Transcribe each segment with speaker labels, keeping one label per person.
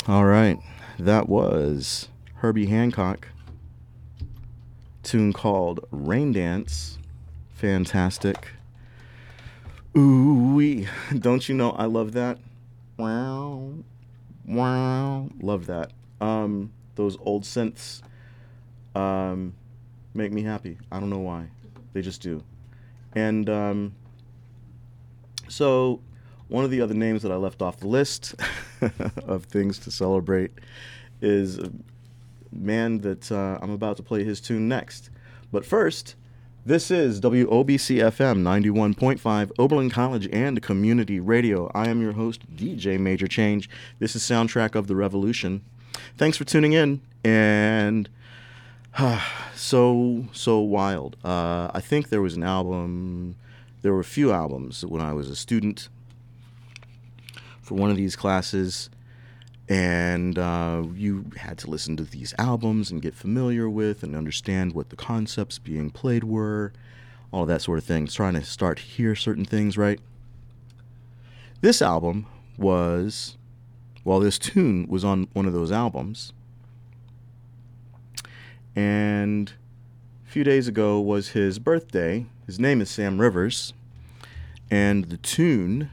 Speaker 1: All right. That was Herbie Hancock. Tune called Rain Dance. Fantastic. Ooh wee. Don't you know I love that? Wow. Wow. Love that. Those old synths um make me happy. I don't know why. They just do. And so one of the other names that I left off the list of things to celebrate is a man that I'm about to play his tune next. But first, this is WOBC FM 91.5, Oberlin College and Community Radio. I am your host, DJ Major Change. This is Soundtrack of the Revolution. Thanks for tuning in. And so wild. I think there was an album, there were a few albums when I was a student for one of these classes. And you had to listen to these albums and get familiar with and understand what the concepts being played were, all of that sort of thing. Trying to start to hear certain things, right? This album was, well, this tune was on one of those albums. And a few days ago was his birthday. His name is Sam Rivers. And the tune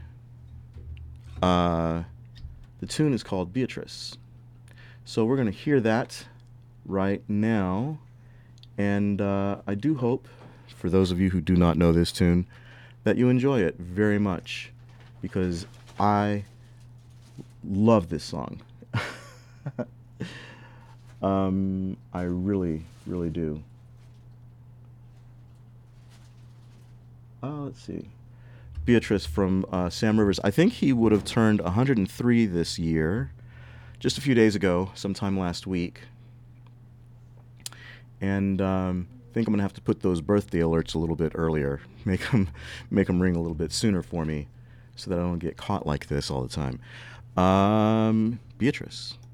Speaker 1: is called Beatrice. So we're going to hear that right now. And I do hope, for those of you who do not know this tune, that you enjoy it very much. Because I love this song. I really, really do. Let's see. Beatrice from Sam Rivers. I think he would have turned 103 this year, just a few days ago, sometime last week. And I think I'm going to have to put those birthday alerts a little bit earlier, make them ring a little bit sooner for me so that I don't get caught like this all the time. Beatrice.